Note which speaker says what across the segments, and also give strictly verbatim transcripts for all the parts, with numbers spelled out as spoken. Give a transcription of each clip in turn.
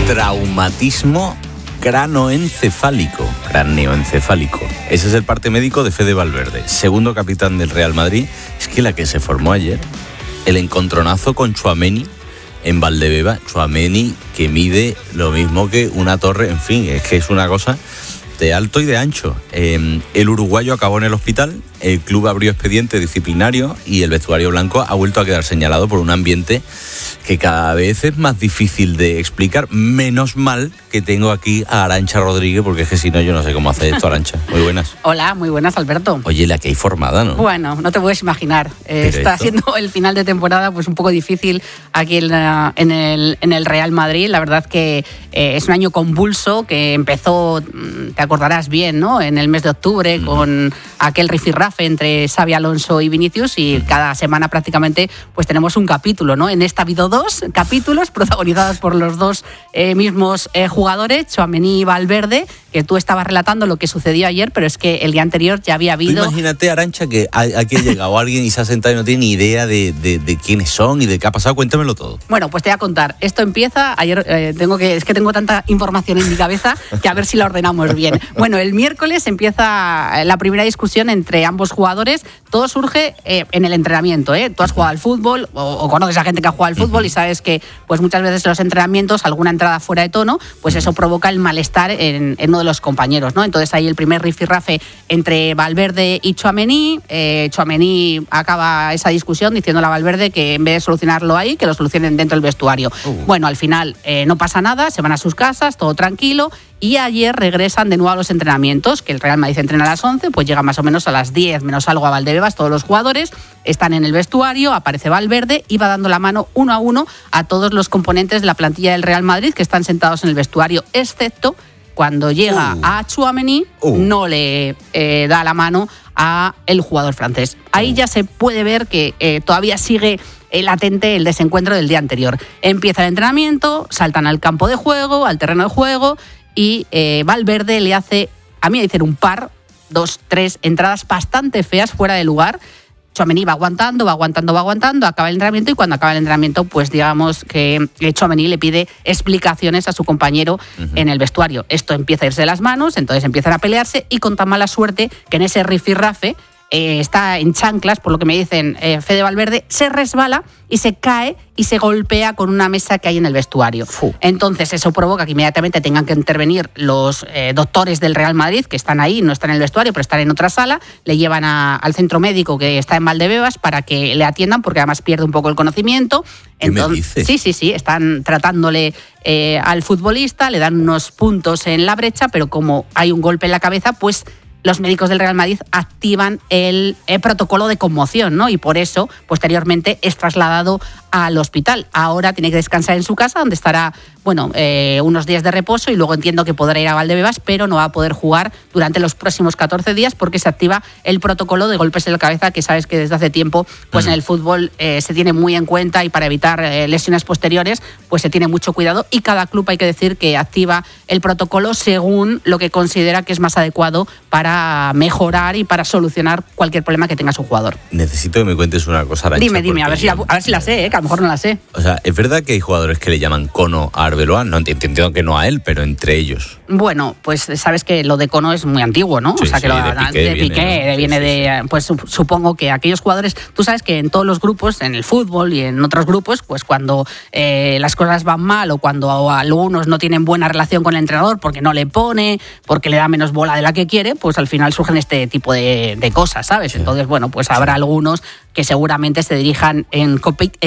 Speaker 1: Traumatismo cranoencefálico. Craneoencefálico. Ese es el parte médico de Fede Valverde, segundo capitán del Real Madrid. Es que la que se formó ayer, el encontronazo con Tchouaméni en Valdebebas. Tchouaméni que mide lo mismo que una torre. En fin, es que es una cosa de alto y de ancho. Eh, el uruguayo acabó en el hospital, el club abrió expediente disciplinario y el vestuario blanco ha vuelto a quedar señalado por un ambiente que cada vez es más difícil de explicar. Menos mal que tengo aquí a Arantxa Rodríguez, porque es que si no yo no sé cómo hacer esto. Arantxa, muy buenas.
Speaker 2: Hola, muy buenas, Alberto.
Speaker 1: Oye, la que hay formada, ¿no?
Speaker 2: Bueno, no te puedes imaginar. Eh, está esto? siendo el final de temporada pues un poco difícil aquí en, la, en, el, en el Real Madrid. La verdad que eh, es un año convulso que empezó, te acordarás bien, ¿no? En el mes de octubre, mm. con aquel rifirrafe entre Xabi Alonso y Vinicius, y mm. cada semana prácticamente pues tenemos un capítulo, ¿no? En esta ha habido dos capítulos protagonizados por los dos eh, mismos eh, jugadores, Tchouaméni y Valverde, que tú estabas relatando lo que sucedió ayer, pero es que el día anterior ya había habido...
Speaker 1: Tú imagínate, Arantxa, que aquí ha llegado alguien y se ha sentado y no tiene ni idea de, de, de quiénes son y de qué ha pasado. Cuéntamelo todo.
Speaker 2: Bueno, pues te voy a contar. Esto empieza, ayer eh, tengo que, es que tengo tanta información en mi cabeza que a ver si la ordenamos bien. Bueno, el miércoles empieza la primera discusión entre ambos jugadores. Todo surge eh, en el entrenamiento, ¿eh? Tú has jugado al fútbol o, o conoces a gente que ha jugado al fútbol, uh-huh. y sabes que pues muchas veces en los entrenamientos alguna entrada fuera de tono, pues eso provoca el malestar en, en uno de los compañeros, ¿no? Entonces hay el primer rifirrafe entre Valverde y Tchouaméni. Eh, Tchouaméni acaba esa discusión diciéndole a Valverde que en vez de solucionarlo ahí, que lo solucionen dentro del vestuario. Uh. Bueno, al final eh, no pasa nada, se van a sus casas, todo tranquilo. Y ayer regresan de nuevo a los entrenamientos, que el Real Madrid entrena a las once, pues llega más o menos a las diez menos algo a Valdebebas. Todos los jugadores están en el vestuario, aparece Valverde y va dando la mano uno a uno a todos los componentes de la plantilla del Real Madrid que están sentados en el vestuario, excepto cuando llega uh. a Tchouaméni, uh. no le eh, da la mano a el jugador francés. Ahí uh. ya se puede ver que eh, todavía sigue latente el desencuentro del día anterior. Empieza el entrenamiento, saltan al campo de juego, al terreno de juego, y eh, Valverde le hace, a mí me dicen un par, dos, tres entradas bastante feas fuera de lugar. Tchouaméni va aguantando, va aguantando, va aguantando, acaba el entrenamiento, y cuando acaba el entrenamiento, pues digamos que Tchouaméni le pide explicaciones a su compañero uh-huh. en el vestuario. Esto empieza a irse de las manos, entonces empiezan a pelearse, y con tan mala suerte que en ese rifirrafe eh, está en chanclas, por lo que me dicen eh, Fede Valverde, se resbala y se cae y se golpea con una mesa que hay en el vestuario. Fu. Entonces eso provoca que inmediatamente tengan que intervenir los eh, doctores del Real Madrid, que están ahí, no están en el vestuario, pero están en otra sala. Le llevan a, al centro médico que está en Valdebebas para que le atiendan, porque además pierde un poco el conocimiento. Entonces,
Speaker 1: ¿qué me dices?
Speaker 2: Sí, sí, sí, están tratándole eh, al futbolista, le dan unos puntos en la brecha, pero como hay un golpe en la cabeza, pues los médicos del Real Madrid activan el, el protocolo de conmoción, ¿no? Y por eso, posteriormente, es trasladado al hospital. Ahora tiene que descansar en su casa, donde estará, bueno, eh, unos días de reposo, y luego entiendo que podrá ir a Valdebebas, pero no va a poder jugar durante los próximos catorce días porque se activa el protocolo de golpes en la cabeza, que sabes que desde hace tiempo, pues mm. en el fútbol eh, se tiene muy en cuenta, y para evitar eh, lesiones posteriores, pues se tiene mucho cuidado, y cada club, hay que decir, que activa el protocolo según lo que considera que es más adecuado para mejorar y para solucionar cualquier problema que tenga su jugador.
Speaker 1: Necesito que me cuentes una cosa, Arantxa.
Speaker 2: Dime, dime, a ver, si la, a ver si la sé, ¿eh? Que a lo mejor no la sé.
Speaker 1: O sea, ¿es verdad que hay jugadores que le llaman cono a Arbeloa? No entiendo que no a él, pero entre ellos.
Speaker 2: Bueno, pues sabes que lo de cono es muy antiguo, ¿no?
Speaker 1: Sí,
Speaker 2: o sea, que
Speaker 1: sí,
Speaker 2: lo
Speaker 1: de Piqué,
Speaker 2: de Piqué
Speaker 1: viene, ¿no?
Speaker 2: viene
Speaker 1: sí,
Speaker 2: de,
Speaker 1: sí.
Speaker 2: pues supongo que aquellos jugadores, tú sabes que en todos los grupos, en el fútbol y en otros grupos, pues cuando eh, las cosas van mal, o cuando algunos no tienen buena relación con el entrenador porque no le pone, porque le da menos bola de la que quiere, pues al final surgen este tipo de, de cosas, ¿sabes? Sí. Entonces, bueno, pues habrá sí. algunos que seguramente se dirijan en,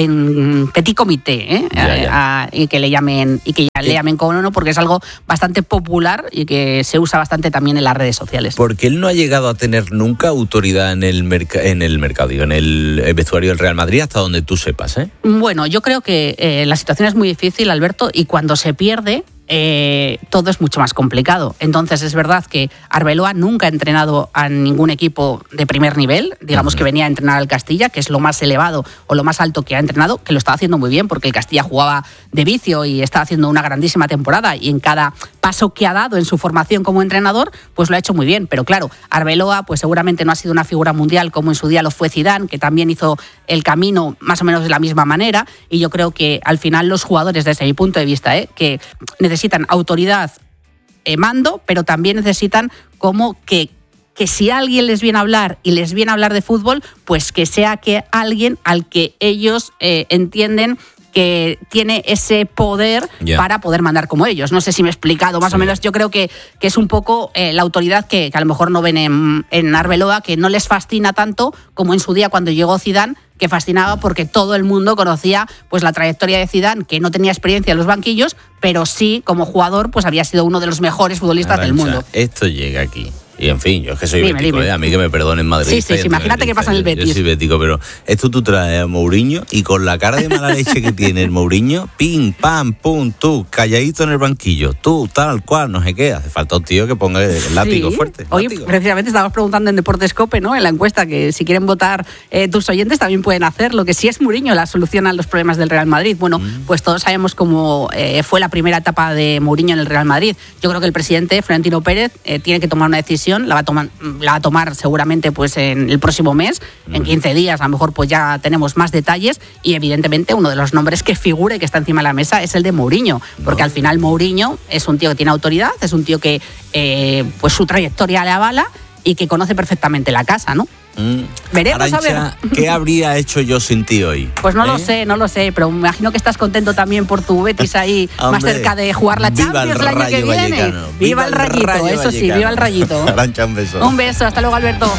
Speaker 2: en petit comité, ¿eh?
Speaker 1: Ya, ya.
Speaker 2: A, a, y que le llamen y que ya le llamen cono, ¿no? Porque es algo bastante popular y que se usa bastante también en las redes sociales.
Speaker 1: Porque él no ha llegado a tener nunca autoridad en el merc- en el mercado, digo, en el vestuario del Real Madrid, hasta donde tú sepas, ¿eh?
Speaker 2: Bueno, yo creo que eh, la situación es muy difícil, Alberto, y cuando se pierde, Eh, todo es mucho más complicado. Entonces es verdad que Arbeloa nunca ha entrenado a ningún equipo de primer nivel, digamos uh-huh. que venía a entrenar al Castilla, que es lo más elevado o lo más alto que ha entrenado, que lo estaba haciendo muy bien, porque el Castilla jugaba de vicio y estaba haciendo una grandísima temporada, y en cada paso que ha dado en su formación como entrenador, pues lo ha hecho muy bien. Pero claro, Arbeloa pues seguramente no ha sido una figura mundial como en su día lo fue Zidane, que también hizo el camino más o menos de la misma manera, y yo creo que al final los jugadores, desde mi punto de vista, ¿eh? que necesitan necesitan autoridad, eh, mando, pero también necesitan como que que si alguien les viene a hablar y les viene a hablar de fútbol, pues que sea que alguien al que ellos eh, entienden que tiene ese poder yeah. para poder mandar como ellos. No sé si me he explicado, más sí. o menos yo creo que, que es un poco eh, la autoridad que, que a lo mejor no ven en, en Arbeloa, que no les fascina tanto como en su día cuando llegó Zidane, que fascinaba porque todo el mundo conocía pues la trayectoria de Zidane, que no tenía experiencia en los banquillos, pero sí como jugador pues había sido uno de los mejores futbolistas
Speaker 1: Arantxa,
Speaker 2: del mundo.
Speaker 1: Esto llega aquí. Y en fin, yo es que soy
Speaker 2: dime,
Speaker 1: bético,
Speaker 2: dime.
Speaker 1: ¿eh? A mí que me perdonen Madrid.
Speaker 2: Sí, sí, sí, imagínate que pasa en el Betis.
Speaker 1: Yo soy bético, pero esto tú traes a Mourinho y con la cara de mala leche que tiene el Mourinho, pim, pam, pum, tú, calladito en el banquillo, tú, tal cual, no sé qué. Hace falta un tío que ponga el látigo
Speaker 2: sí.
Speaker 1: fuerte.
Speaker 2: Hoy
Speaker 1: látigo.
Speaker 2: Precisamente estábamos preguntando en Deportescope, ¿no? En la encuesta, que si quieren votar eh, tus oyentes también pueden hacerlo, que si es Mourinho la solución a los problemas del Real Madrid. Bueno, mm. pues todos sabemos cómo eh, fue la primera etapa de Mourinho en el Real Madrid. Yo creo que el presidente, Florentino Pérez, eh, tiene que tomar una decisión, la va a tomar la va a tomar seguramente pues en el próximo mes, mm. en quince días a lo mejor pues ya tenemos más detalles y evidentemente uno de los nombres que figura y que está encima de la mesa es el de Mourinho, porque no. al final Mourinho es un tío que tiene autoridad, es un tío que eh, pues su trayectoria le avala y que conoce perfectamente la casa, ¿no? Mm. Veremos
Speaker 1: Arantxa,
Speaker 2: a ver.
Speaker 1: ¿Qué habría hecho yo sin ti hoy?
Speaker 2: Pues no
Speaker 1: ¿Eh?
Speaker 2: lo sé, no lo sé, pero me imagino que estás contento también por tu Betis ahí
Speaker 1: Hombre,
Speaker 2: más cerca de jugar la Champions el, el año que viene.
Speaker 1: Vallecano.
Speaker 2: Viva, viva el Rayito,
Speaker 1: Rayo
Speaker 2: eso
Speaker 1: Vallecano.
Speaker 2: Sí, viva el Rayito.
Speaker 1: Arantxa, un beso.
Speaker 2: Un beso, hasta luego, Alberto.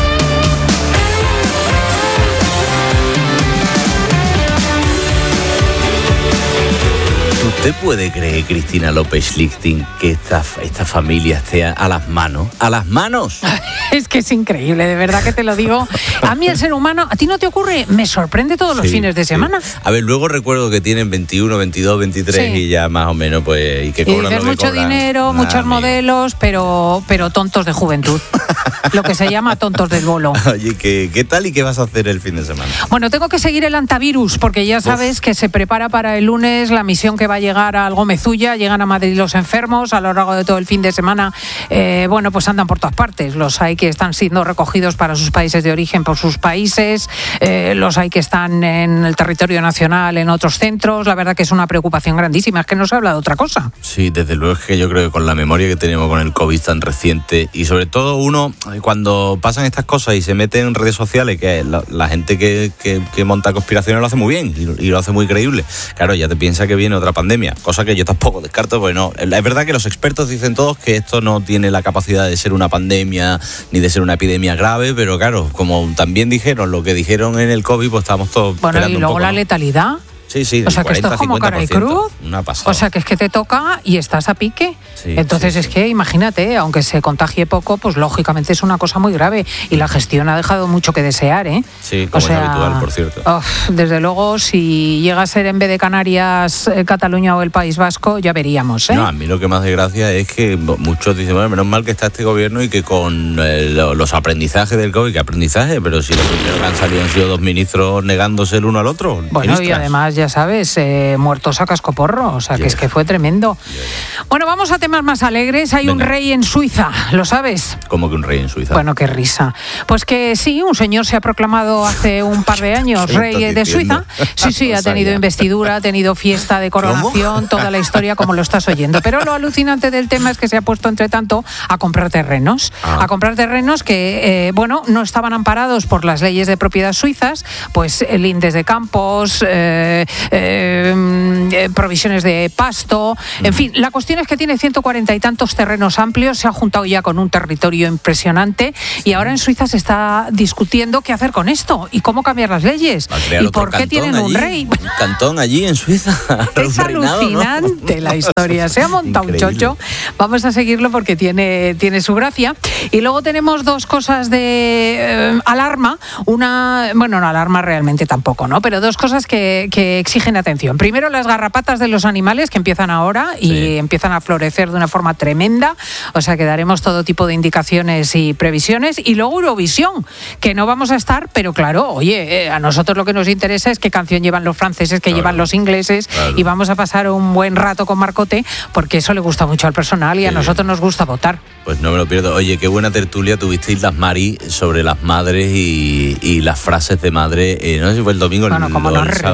Speaker 1: ¿Usted puede creer, Cristina López Lichting, que esta, esta familia esté a las manos? ¡A las manos!
Speaker 3: Es que es increíble, de verdad que te lo digo. A mí el ser humano, ¿a ti no te ocurre? Me sorprende todos los sí, fines de semana.
Speaker 1: Sí. A ver, luego recuerdo que tienen veintiuno, veintidós, veintitrés sí. y ya más o menos, pues, y que cobran
Speaker 3: y
Speaker 1: lo que
Speaker 3: mucho
Speaker 1: cobran.
Speaker 3: dinero, ah, muchos amigo. modelos, pero, pero tontos de juventud. Lo que se llama tontos del bolo.
Speaker 1: Oye, ¿qué, ¿qué tal y qué vas a hacer el fin de semana?
Speaker 3: Bueno, tengo que seguir el antivirus, porque ya sabes Uf. que se prepara para el lunes la misión que va a llegar al Gómez-Ulla. Llegan a Madrid los enfermos a lo largo de todo el fin de semana. Eh, bueno, pues andan por todas partes. Los hay que están siendo recogidos para sus países de origen por sus países. Eh, los hay que están en el territorio nacional, en otros centros. La verdad que es una preocupación grandísima. Es que no se habla de otra cosa.
Speaker 1: Sí, desde luego es que yo creo que con la memoria que tenemos con el COVID tan reciente y sobre todo uno, cuando pasan estas cosas y se mete en redes sociales, que la, la gente que, que, que monta conspiraciones lo hace muy bien y, y lo hace muy creíble. Claro, ya te piensa que viene otra pandemia, cosa que yo tampoco descarto, porque no. Es verdad que los expertos dicen todos que esto no tiene la capacidad de ser una pandemia ni de ser una epidemia grave, pero claro, como también dijeron lo que dijeron en el COVID, pues estamos todos
Speaker 3: bueno,
Speaker 1: esperando
Speaker 3: y luego
Speaker 1: un poco,
Speaker 3: la
Speaker 1: ¿no?
Speaker 3: letalidad.
Speaker 1: Sí, sí,
Speaker 3: o sea, que esto es como cara y cruz.
Speaker 1: Una pasada.
Speaker 3: O sea, que es que te toca y estás a pique. Sí, Entonces sí, es sí. que, imagínate, aunque se contagie poco, pues lógicamente es una cosa muy grave. Y la gestión ha dejado mucho que desear, ¿eh?
Speaker 1: Sí, como
Speaker 3: o sea,
Speaker 1: es habitual, por cierto.
Speaker 3: Oh, desde luego, si llega a ser en vez de Canarias, eh, Cataluña o el País Vasco, ya veríamos, ¿eh?
Speaker 1: No, a mí lo que más desgracia es que muchos dicen, bueno, menos mal que está este gobierno y que con eh, los aprendizajes del COVID, ¿qué aprendizaje? Pero si los primeros que han salido han sido dos ministros negándose el uno al otro.
Speaker 3: Bueno, ministras. Y además, ya sabes, eh, muertos a cascoporro, o sea, yeah. que es que fue tremendo. Yeah. Bueno, vamos a temas más alegres. Hay Venga. un rey en Suiza, ¿lo sabes?
Speaker 1: ¿Cómo que un rey en Suiza?
Speaker 3: Bueno, qué risa. Pues que sí, un señor se ha proclamado hace un par de años rey de Suiza. Sí, sí, ha tenido investidura, ha tenido fiesta de coronación, ¿Cómo? toda la historia como lo estás oyendo. Pero lo alucinante del tema es que se ha puesto, entre tanto, a comprar terrenos. Ah. A comprar terrenos que, eh, bueno, no estaban amparados por las leyes de propiedad suizas, pues lindes de campos, eh, eh, Eh, provisiones de pasto, en fin, la cuestión es que tiene ciento cuarenta y tantos terrenos amplios, se ha juntado ya con un territorio impresionante y ahora en Suiza se está discutiendo qué hacer con esto y cómo cambiar las leyes y por qué tienen
Speaker 1: allí,
Speaker 3: un rey.
Speaker 1: Un cantón allí en Suiza.
Speaker 3: Es reinado, alucinante, ¿no? La historia, se ha montado Increíble. un chocho, vamos a seguirlo porque tiene, tiene su gracia. Y luego tenemos dos cosas de eh, alarma, una, bueno, no alarma realmente tampoco, ¿no? Pero dos cosas que, que exigen atención. Primero, las garrapatas de los animales que empiezan ahora y sí. empiezan a florecer de una forma tremenda, o sea que daremos todo tipo de indicaciones y previsiones. Y luego Eurovisión, que no vamos a estar, pero claro, oye, eh, a nosotros lo que nos interesa es qué canción llevan los franceses, qué claro. llevan los ingleses, claro. y vamos a pasar un buen rato con Marcote, porque eso le gusta mucho al personal y a sí. nosotros nos gusta votar.
Speaker 1: Pues no me lo pierdo. Oye, qué buena tertulia tuvisteis las Mari sobre las madres y, y las frases de madre. Eh, no sé si fue el domingo.
Speaker 3: Bueno,
Speaker 1: el,
Speaker 3: como nos reímos,
Speaker 1: sábado,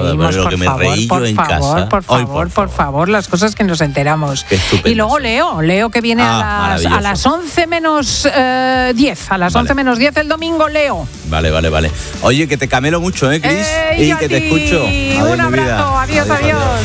Speaker 1: lo que me
Speaker 3: favor,
Speaker 1: reí
Speaker 3: por
Speaker 1: yo en
Speaker 3: favor,
Speaker 1: casa.
Speaker 3: Por favor, Hoy, por, por favor, las cosas que nos enteramos. Y luego Leo, Leo que viene ah, a, las, a las once menos diez, a las vale. once menos diez el domingo, Leo.
Speaker 1: Vale, vale, vale. Oye, que te camelo mucho, ¿eh, Cris?
Speaker 3: Eh, y, y que
Speaker 1: te escucho.
Speaker 3: Adiós, un abrazo, adiós, adiós. adiós. adiós.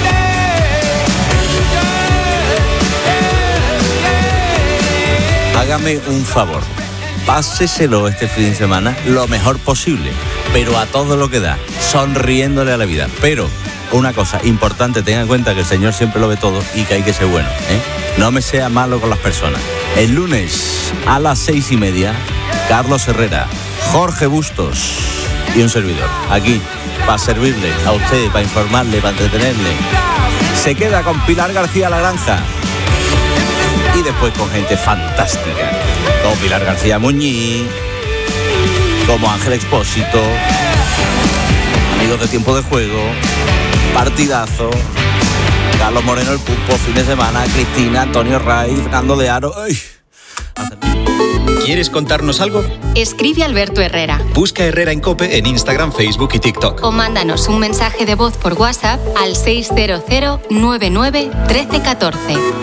Speaker 1: Hágame un favor. Páseselo este fin de semana lo mejor posible, pero a todo lo que da, sonriéndole a la vida. Pero una cosa importante, tenga en cuenta que el Señor siempre lo ve todo y que hay que ser bueno, ¿eh? No me sea malo con las personas. El lunes a las seis y media, Carlos Herrera, Jorge Bustos y un servidor, aquí, para servirle a usted, para informarle, para entretenerle. Se queda con Pilar García La Granja y después con gente fantástica, como Pilar García Muñiz, como Ángel Expósito, amigos de Tiempo de Juego, partidazo, Carlos Moreno el Pulpo, fin de semana, Cristina, Antonio Ray, Fernando de Aro. ¡Ay!
Speaker 4: ¿Quieres contarnos algo?
Speaker 5: Escribe Alberto Herrera.
Speaker 4: Busca Herrera en COPE en Instagram, Facebook y TikTok.
Speaker 5: O mándanos un mensaje de voz por WhatsApp al seis cero cero nueve nueve uno tres uno cuatro.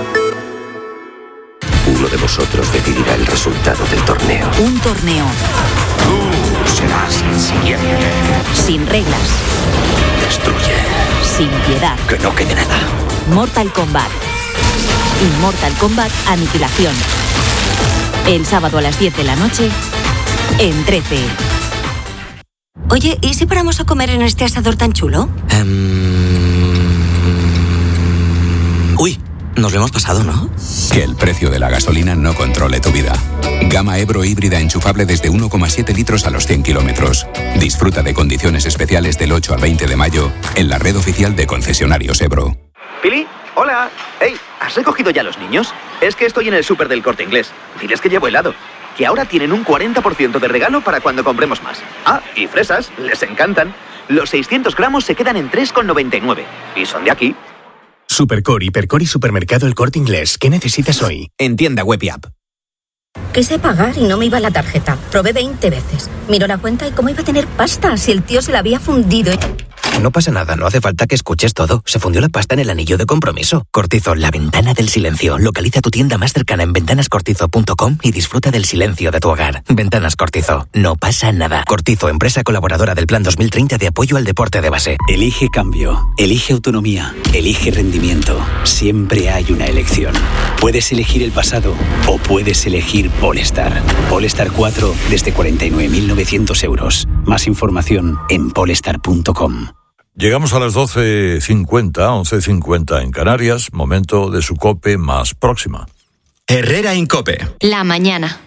Speaker 6: Uno de vosotros decidirá el resultado del torneo.
Speaker 7: Un torneo.
Speaker 6: Tú serás el siguiente.
Speaker 7: Sin reglas.
Speaker 6: Destruye.
Speaker 7: Sin piedad.
Speaker 6: Que no quede nada.
Speaker 7: Mortal Kombat. Immortal Kombat Aniquilación. El sábado a las diez de la noche en trece.
Speaker 8: Oye, ¿y si paramos a comer en este asador tan chulo?
Speaker 6: Um... Uy, nos lo hemos pasado, ¿no?
Speaker 9: Que el precio de la gasolina no controle tu vida. Gama Ebro híbrida enchufable desde uno coma siete litros a los cien kilómetros. Disfruta de condiciones especiales del ocho al veinte de mayo en la red oficial de concesionarios Ebro.
Speaker 10: ¿Pili? Hola. Hey, ¿has recogido ya los niños? Es que estoy en el súper del Corte Inglés. Diles que llevo helado. Que ahora tienen un cuarenta por ciento de regalo para cuando compremos más. Ah, y fresas, les encantan. Los seiscientos gramos se quedan en tres con noventa y nueve. Y son de aquí.
Speaker 11: Supercore, Hipercore y Supermercado El Corte Inglés. ¿Qué necesitas hoy?
Speaker 12: En tienda web y app.
Speaker 8: Quise pagar y no me iba la tarjeta. Probé veinte veces. Miró la cuenta y cómo iba a tener pasta si el tío se la había fundido.
Speaker 12: No pasa nada, no hace falta que escuches todo. Se fundió la pasta en el anillo de compromiso. Cortizo, la ventana del silencio. Localiza tu tienda más cercana en ventanas cortizo punto com y disfruta del silencio de tu hogar. Ventanas Cortizo, no pasa nada. Cortizo, empresa colaboradora del Plan dos mil treinta de apoyo al deporte de base.
Speaker 13: Elige cambio, elige autonomía, elige rendimiento. Siempre hay una elección. Puedes elegir el pasado o puedes elegir Polestar. Polestar cuatro desde cuarenta y nueve mil novecientos euros. Más información en polestar punto com.
Speaker 14: Llegamos a las doce cincuenta, once cincuenta en Canarias, momento de su COPE más próxima.
Speaker 4: Herrera en COPE.
Speaker 5: La mañana.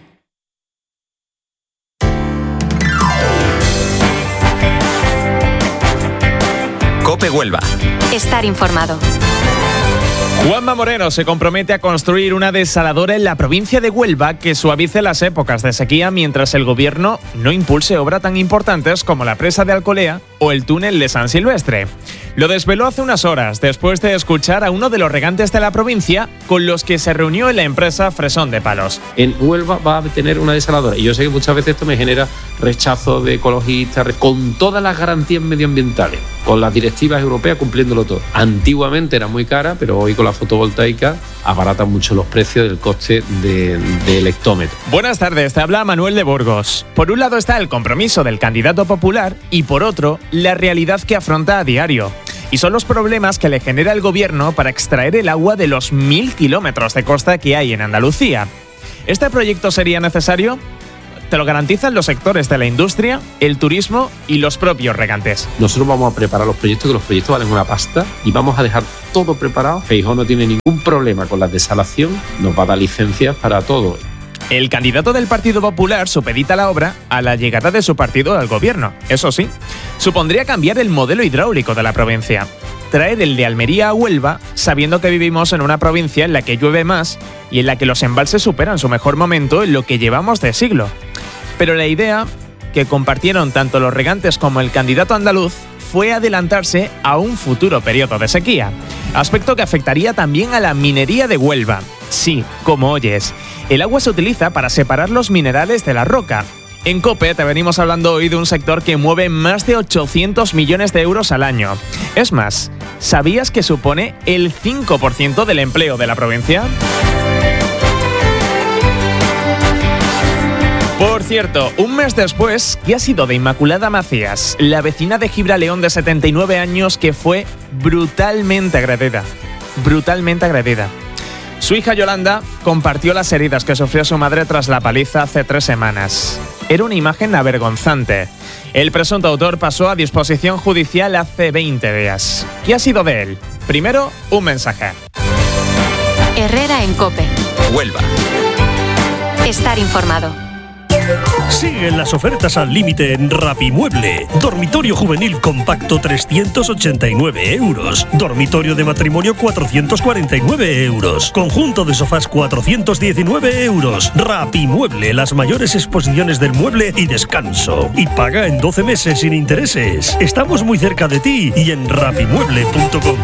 Speaker 4: COPE Huelva.
Speaker 5: Estar informado.
Speaker 15: Juanma Moreno se compromete a construir una desaladora en la provincia de Huelva que suavice las épocas de sequía mientras el gobierno no impulse obras tan importantes como la presa de Alcolea o el túnel de San Silvestre. Lo desveló hace unas horas después de escuchar a uno de los regantes de la provincia con los que se reunió en la empresa Fresón de Palos.
Speaker 16: En Huelva va a tener una desaladora y yo sé que muchas veces esto me genera rechazo de ecologistas con todas las garantías medioambientales, con las directivas europeas cumpliéndolo todo. Antiguamente era muy cara, pero hoy con la fotovoltaica abarata mucho los precios del coste de, del hectómetro.
Speaker 15: Buenas tardes, te habla Manuel de Burgos. Por un lado está el compromiso del candidato popular y por otro, la realidad que afronta a diario. Y son los problemas que le genera el gobierno para extraer el agua de los mil kilómetros de costa que hay en Andalucía. ¿Este proyecto sería necesario? Te lo garantizan los sectores de la industria, el turismo y los propios regantes.
Speaker 16: Nosotros vamos a preparar los proyectos, que los proyectos valen una pasta, y vamos a dejar todo preparado. Feijóo no tiene ningún problema con la desalación, nos va a dar licencias para todo.
Speaker 15: El candidato del Partido Popular supedita la obra a la llegada de su partido al gobierno. Eso sí, supondría cambiar el modelo hidráulico de la provincia. Traer el de Almería a Huelva, sabiendo que vivimos en una provincia en la que llueve más y en la que los embalses superan su mejor momento en lo que llevamos de siglo. Pero la idea que compartieron tanto los regantes como el candidato andaluz fue adelantarse a un futuro periodo de sequía, aspecto que afectaría también a la minería de Huelva. Sí, como oyes, el agua se utiliza para separar los minerales de la roca En COPE te venimos hablando hoy de un sector que mueve más de ochocientos millones de euros al año. Es más, ¿sabías que supone el cinco por ciento del empleo de la provincia? Por cierto, un mes después, ¿qué ha sido de Inmaculada Macías, la vecina de Gibraleón de setenta y nueve años que fue brutalmente agredida? Brutalmente agredida. Su hija Yolanda compartió las heridas que sufrió su madre tras la paliza hace tres semanas. Era una imagen avergonzante. El presunto autor pasó a disposición judicial hace veinte días. ¿Qué ha sido de él? Primero, un mensaje.
Speaker 5: Herrera en COPE.
Speaker 4: Huelva.
Speaker 5: Estar informado.
Speaker 17: Siguen las ofertas al límite en Rapimueble. Dormitorio juvenil compacto trescientos ochenta y nueve euros. Dormitorio de matrimonio cuatrocientos cuarenta y nueve euros. Conjunto de sofás cuatrocientos diecinueve euros. Rapimueble, las mayores exposiciones del mueble y descanso. Y paga en doce meses sin intereses. Estamos muy cerca de ti y en rapimueble punto com.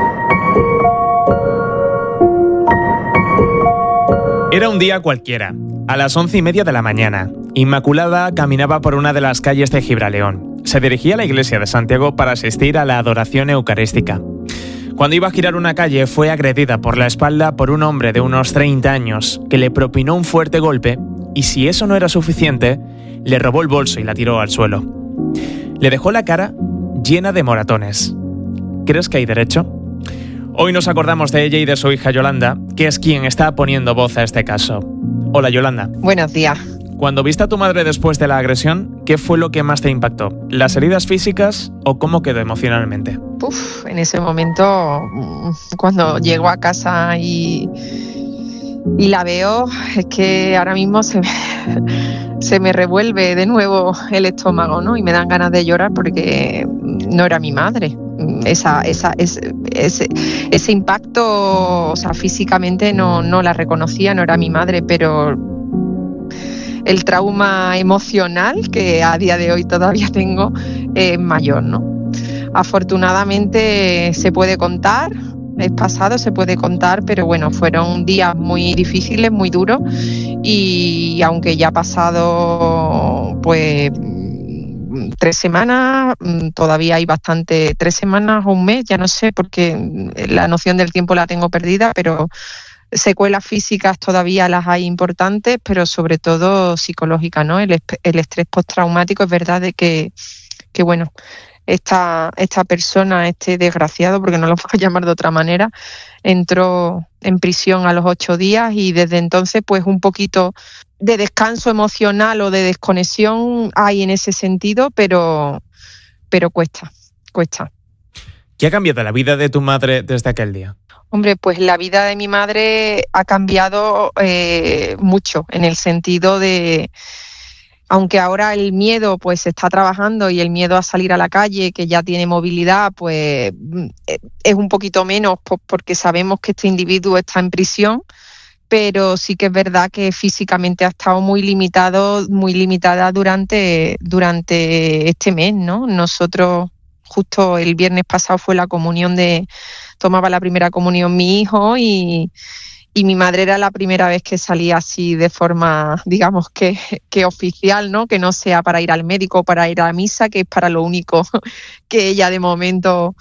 Speaker 15: Era un día cualquiera. A las once y media de la mañana, Inmaculada caminaba por una de las calles de Gibraleón. Se dirigía a la iglesia de Santiago para asistir a la adoración eucarística. Cuando iba a girar una calle, fue agredida por la espalda por un hombre de unos treinta años que le propinó un fuerte golpe y, si eso no era suficiente, le robó el bolso y la tiró al suelo. Le dejó la cara llena de moratones. ¿Crees que hay derecho? Hoy nos acordamos de ella y de su hija Yolanda, que es quien está poniendo voz a este caso. Hola, Yolanda.
Speaker 18: Buenos días.
Speaker 15: Cuando viste a tu madre después de la agresión, ¿qué fue lo que más te impactó? ¿Las heridas físicas o cómo quedó emocionalmente?
Speaker 18: Uf, en ese momento, cuando llego a casa y, y la veo, es que ahora mismo se me, se me revuelve de nuevo el estómago, ¿no? Y me dan ganas de llorar porque no era mi madre. Esa, esa, ese, ese, ese impacto, o sea, físicamente no, no la reconocía, no era mi madre, pero el trauma emocional que a día de hoy todavía tengo es mayor, ¿no? Afortunadamente se puede contar, es pasado, se puede contar, pero bueno, fueron días muy difíciles, muy duros, y aunque ya ha pasado, pues, tres semanas, todavía hay bastante, tres semanas o un mes, ya no sé, porque la noción del tiempo la tengo perdida, pero secuelas físicas todavía las hay importantes, pero sobre todo psicológicas, ¿no? El, el estrés postraumático, es verdad de que, que bueno, esta, esta persona, este desgraciado, porque no lo puedo llamar de otra manera, entró en prisión a los ocho días y desde entonces pues un poquito de descanso emocional o de desconexión hay en ese sentido, pero, pero cuesta, cuesta.
Speaker 15: ¿Qué ha cambiado la vida de tu madre desde aquel día?
Speaker 18: Hombre, pues la vida de mi madre ha cambiado eh, mucho en el sentido de, aunque ahora el miedo pues se está trabajando y el miedo a salir a la calle, que ya tiene movilidad, pues es un poquito menos pues, porque sabemos que este individuo está en prisión, pero sí que es verdad que físicamente ha estado muy limitado, muy limitada durante, durante este mes, ¿no? Nosotros, justo el viernes pasado fue la comunión de, tomaba la primera comunión mi hijo y, y mi madre era la primera vez que salía así de forma, digamos que, que oficial, ¿no? Que no sea para ir al médico o para ir a la misa, que es para lo único que ella de momento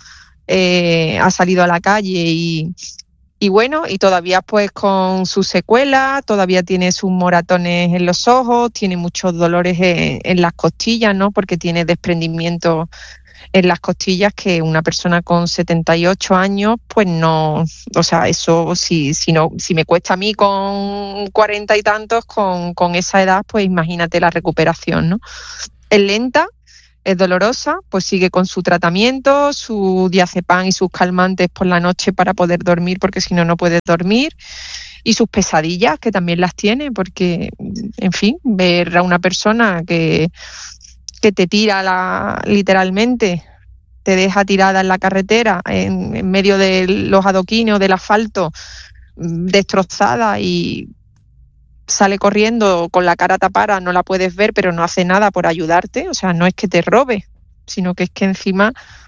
Speaker 18: eh, ha salido a la calle y... Y bueno, y todavía pues con sus secuelas, todavía tiene sus moratones en los ojos, tiene muchos dolores en, en las costillas, ¿no? Porque tiene desprendimiento en las costillas que una persona con setenta y ocho años, pues no, o sea, eso si, si, no, si me cuesta a mí con cuarenta y tantos, con, con esa edad, pues imagínate la recuperación, ¿no? Es lenta, es dolorosa, pues sigue con su tratamiento, su diazepam y sus calmantes por la noche para poder dormir, porque si no, no puedes dormir, y sus pesadillas, que también las tiene, porque, en fin, ver a una persona que, que te tira la, literalmente, te deja tirada en la carretera, en, en medio de los adoquines o del asfalto, destrozada y sale corriendo con la cara tapada, no la puedes ver, pero no hace nada por ayudarte, o sea, no es que te robe, sino que es que encima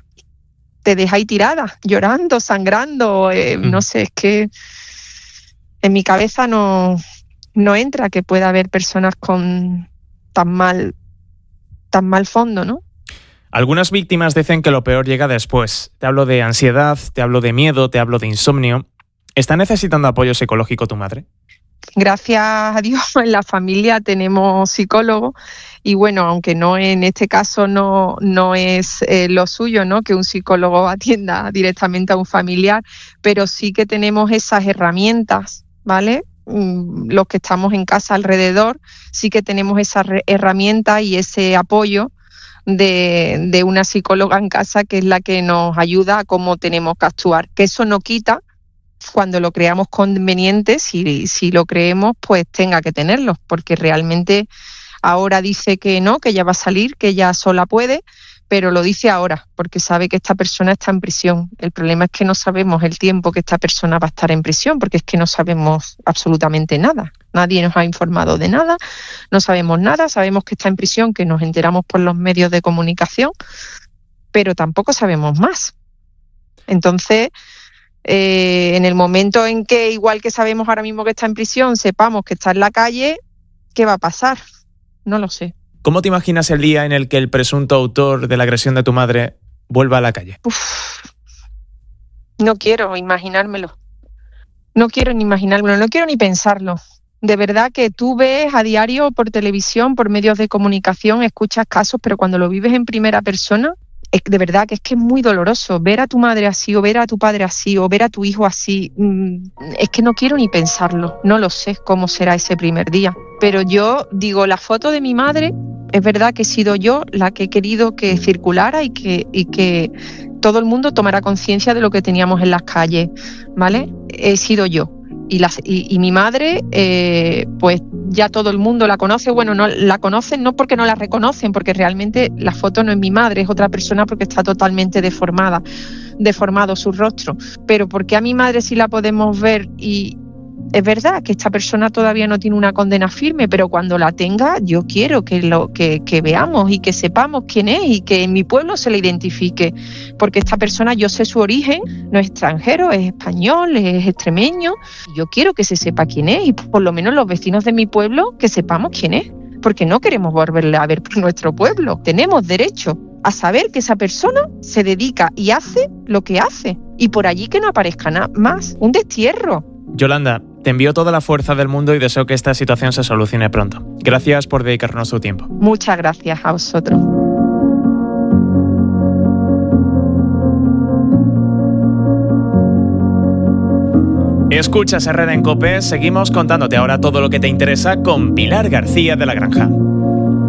Speaker 18: te deja ahí tirada, llorando, sangrando, eh, mm. no sé, es que en mi cabeza no, no entra que pueda haber personas con, tan mal, tan mal fondo, ¿no?
Speaker 15: Algunas víctimas dicen que lo peor llega después. Te hablo de ansiedad, te hablo de miedo, te hablo de insomnio. ¿Está necesitando apoyo psicológico tu madre?
Speaker 18: Gracias a Dios en la familia tenemos psicólogo y bueno, aunque no en este caso no, no es eh, lo suyo, ¿no?, que un psicólogo atienda directamente a un familiar, pero sí que tenemos esas herramientas, ¿vale? Mm, los que estamos en casa alrededor, sí que tenemos esas herramientas y ese apoyo de, de una psicóloga en casa que es la que nos ayuda a cómo tenemos que actuar, que eso no quita cuando lo creamos conveniente, si, si lo creemos, pues tenga que tenerlo, porque realmente ahora dice que no, que ya va a salir, que ya sola puede, pero lo dice ahora, porque sabe que esta persona está en prisión. El problema es que no sabemos el tiempo que esta persona va a estar en prisión, porque es que no sabemos absolutamente nada. Nadie nos ha informado de nada, no sabemos nada, sabemos que está en prisión, que nos enteramos por los medios de comunicación, pero tampoco sabemos más. Entonces, Eh, en el momento en que, igual que sabemos ahora mismo que está en prisión, sepamos que está en la calle, ¿qué va a pasar? No lo sé.
Speaker 15: ¿Cómo te imaginas el día en el que el presunto autor de la agresión de tu madre vuelva a la calle?
Speaker 18: Uf, no quiero imaginármelo. No quiero ni imaginármelo, no quiero ni pensarlo. De verdad que tú ves a diario por televisión, por medios de comunicación, escuchas casos, pero cuando lo vives en primera persona, es de verdad que es que es muy doloroso ver a tu madre así, o ver a tu padre así, o ver a tu hijo así. Es que no quiero ni pensarlo, no lo sé cómo será ese primer día. Pero yo digo, la foto de mi madre, es verdad que he sido yo la que he querido que circulara y que, y que todo el mundo tomara conciencia de lo que teníamos en las calles, ¿vale? He sido yo. Y, las, y, y mi madre, eh, pues ya todo el mundo la conoce. Bueno, no la conocen no porque no la reconocen, porque realmente la foto no es mi madre, es otra persona porque está totalmente deformada, deformado su rostro. Pero porque a mi madre sí la podemos ver y es verdad que esta persona todavía no tiene una condena firme, pero cuando la tenga yo quiero que, lo, que, que veamos y que sepamos quién es y que en mi pueblo se le identifique, porque esta persona yo sé su origen, no es extranjero, es español, es extremeño, y yo quiero que se sepa quién es y por lo menos los vecinos de mi pueblo que sepamos quién es, porque no queremos volverle a ver por nuestro pueblo. Tenemos derecho a saber que esa persona se dedica y hace lo que hace y por allí que no aparezca nada más, un destierro.
Speaker 15: Yolanda, te envío toda la fuerza del mundo y deseo que esta situación se solucione pronto. Gracias por dedicarnos tu tiempo.
Speaker 18: Muchas gracias a vosotros.
Speaker 15: Escuchas Herrera en COPE, seguimos contándote ahora todo lo que te interesa con Pilar García de la Granja.